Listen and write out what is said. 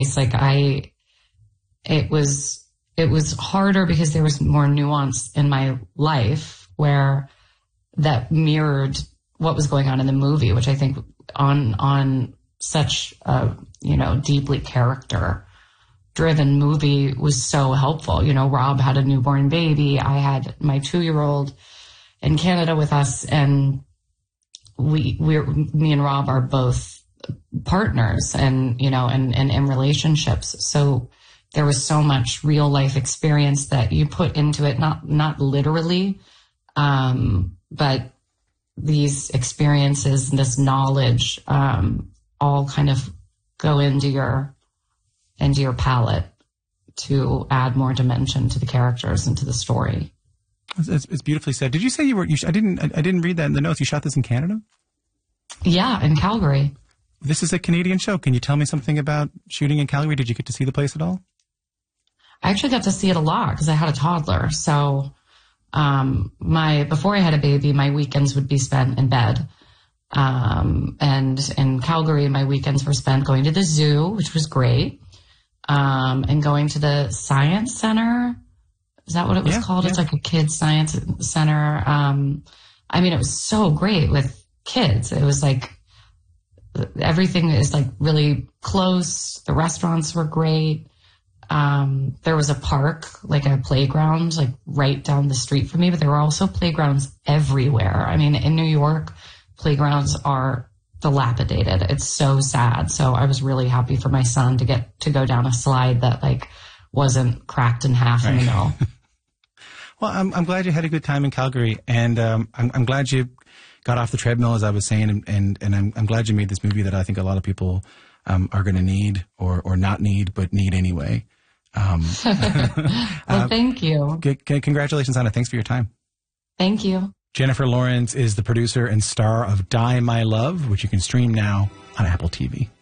Like it was harder because there was more nuance in my life where that mirrored what was going on in the movie, which I think on such a, deeply character driven movie was so helpful. Rob had a newborn baby. I had my 2-year-old in Canada with us, and me and Rob are both partners and in relationships. So there was so much real life experience that you put into it, not literally, but these experiences and this knowledge, all kind of go into your palette to add more dimension to the characters and to the story. It's beautifully said. Did you say I didn't read that in the notes. You shot this in Canada? Yeah, in Calgary. This is a Canadian show. Can you tell me something about shooting in Calgary? Did you get to see the place at all? I actually got to see it a lot because I had a toddler. So, before I had a baby, my weekends would be spent in bed. And in Calgary, my weekends were spent going to the zoo, which was great. And going to the science center. Is that what it was called? Yeah. It's like a kids science center. It was so great with kids. It was like everything is like really close. The restaurants were great. There was a park, like a playground, like right down the street from me, but there were also playgrounds everywhere. In New York, playgrounds are dilapidated. It's so sad. So I was really happy for my son to get to go down a slide that like wasn't cracked in half in the middle. Well, I'm glad you had a good time in Calgary, and I'm glad you got off the treadmill, as I was saying, and I'm glad you made this movie that I think a lot of people are going to need or not need, but need anyway. Well, thank you. Congratulations on it. Thanks for your time. Thank you. Jennifer Lawrence is the producer and star of Die My Love, which you can stream now on Apple TV.